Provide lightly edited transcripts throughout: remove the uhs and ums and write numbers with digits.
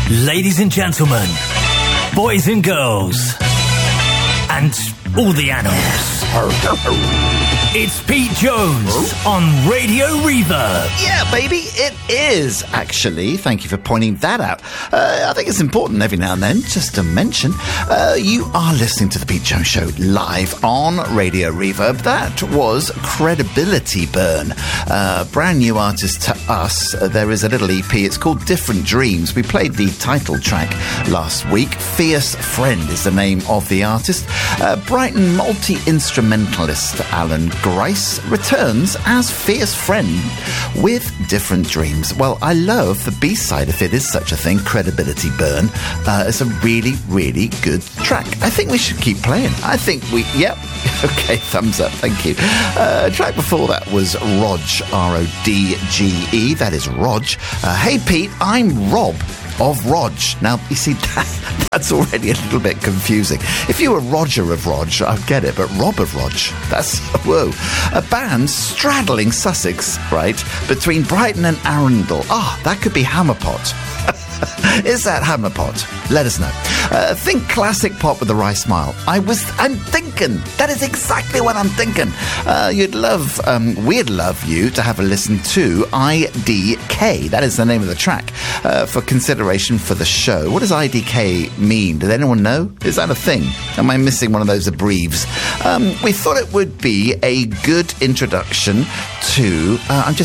Ladies and gentlemen, boys and girls, and all the animals. It's Pete Jones on Radio Reverb. Yeah, baby, it is, actually. Thank you for pointing that out. I think it's important every now and then just to mention you are listening to The Pete Jones Show live on Radio Reverb. That was Credibility Burn. Brand new artist to us. There is a little EP. It's called Different Dreams. We played the title track last week. Fierce Friend is the name of the artist. Brighton multi-instrumentalist Alan Grice returns as Fierce Friend with Different Dreams. Well, I love the B-side, if it is such a thing, Credibility Burn. It's a really, really good track. I think we should keep playing. Yep. Okay, thumbs up, thank you. Track before that was Rog, R-O-D-G-E. That is Rog. Hey Pete, I'm Rob of Rog. Now, you see, that's already a little bit confusing. If you were Roger of Rog, I'd get it, but Rob of Rog, that's, whoa. A band straddling Sussex, right, between Brighton and Arundel. That could be Hammerpot. Is that Hammerpot? Let us know. Think classic pop with a wry smile. I'm thinking. That is exactly what I'm thinking. We'd love you to have a listen to IDK. That is the name of the track for consideration for the show. What does IDK mean? Does anyone know? Is that a thing? Am I missing one of those abbreves? We thought it would be a good introduction to...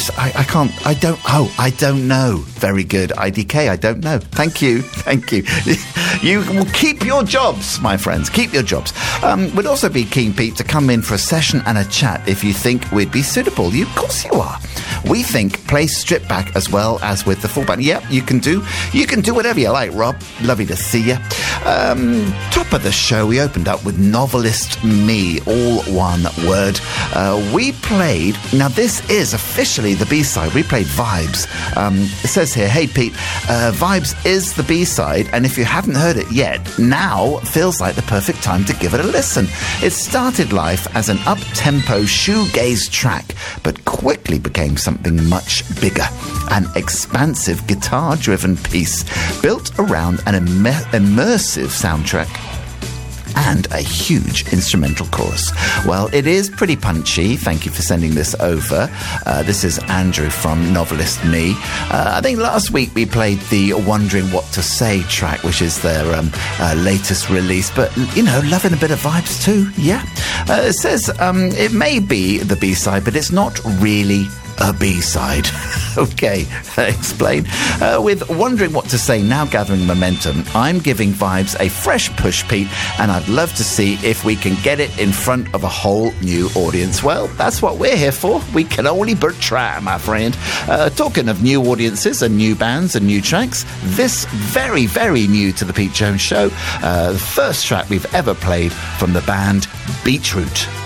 I don't know. Very good. IDK, I don't know. Thank you. You will keep your jobs, my friends. Keep your jobs. We'd also be keen, Pete, to come in for a session and a chat if you think we'd be suitable. Of course you are. We think play stripped back as well as with the full band. Yep, you can do whatever you like, Rob. Lovely to see you. Top of the show, we opened up with Novelist Me, all one word. We played, now this is officially the B-side, we played Vibes. It says here, hey Pete, Vibes is the B-side, and if you haven't heard it yet, now feels like the perfect time to give it a listen. It started life as an up-tempo shoegaze track, but quickly became something much bigger. An expansive guitar-driven piece built around an immersive soundtrack and a huge instrumental chorus. Well, it is pretty punchy. Thank you for sending this over. This is Andrew from Novelist Me. I think last week we played the Wondering What to Say track, which is their latest release, but, loving a bit of Vibes too, yeah. It says it may be the B-side, but it's not really a B-side. Okay, explain. With Wondering What to Say now gathering momentum, I'm giving Vibes a fresh push, Pete, and I'd love to see if we can get it in front of a whole new audience. Well, that's what we're here for. We can only but try, my friend. Talking of new audiences and new bands and new tracks, this very, very new to the Pete Jones Show, the first track we've ever played from the band Beetroot.